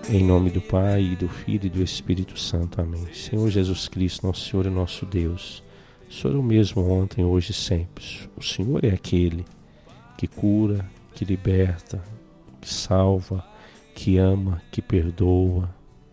Em nome do Pai, e do Filho e do Espírito Santo. Amém. Senhor Jesus Cristo, nosso Senhor e nosso Deus, o Senhor é o mesmo ontem, hoje e sempre. O Senhor é aquele que cura, que liberta, que salva, que ama, que perdoa.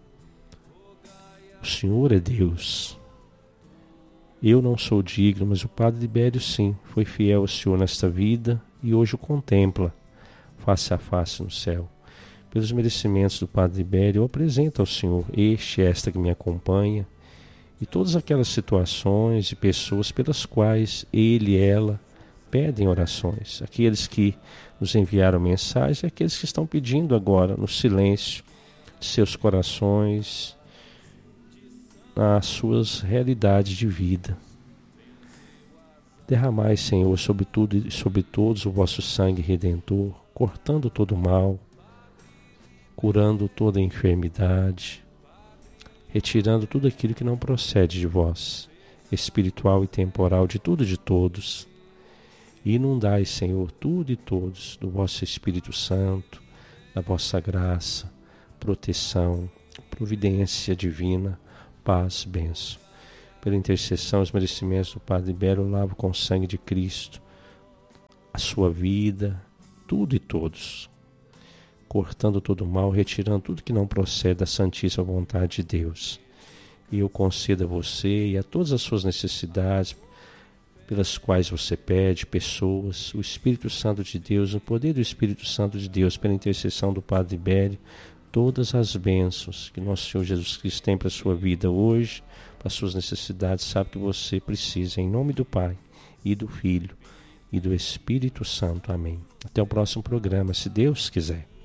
O Senhor é Deus. Eu não sou digno, mas o Padre Libério sim, foi fiel ao Senhor nesta vida e hoje o contempla face a face no céu. Pelos merecimentos do Padre Libério, eu apresento ao Senhor esta que me acompanha e todas aquelas situações e pessoas pelas quais ele e ela pedem orações. Aqueles que nos enviaram mensagens e aqueles que estão pedindo agora no silêncio de seus corações, nas suas realidades de vida. Derramai, Senhor, sobre tudo e sobre todos o vosso sangue redentor, cortando todo o mal, curando toda a enfermidade, retirando tudo aquilo que não procede de vós, espiritual e temporal, de tudo e de todos. E inundai, Senhor, tudo e todos do vosso Espírito Santo, da vossa graça, proteção, providência divina, paz, bênção. Pela intercessão e os merecimentos do Padre Libério, eu lavo com o sangue de Cristo a sua vida, tudo e todos, cortando todo o mal, retirando tudo que não procede da santíssima vontade de Deus. E eu concedo a você e a todas as suas necessidades pelas quais você pede, pessoas, o Espírito Santo de Deus, o poder do Espírito Santo de Deus, pela intercessão do Padre Libério, todas as bênçãos que nosso Senhor Jesus Cristo tem para a sua vida hoje, para as suas necessidades, sabe que você precisa, em nome do Pai, e do Filho, e do Espírito Santo. Amém. Até o próximo programa, se Deus quiser.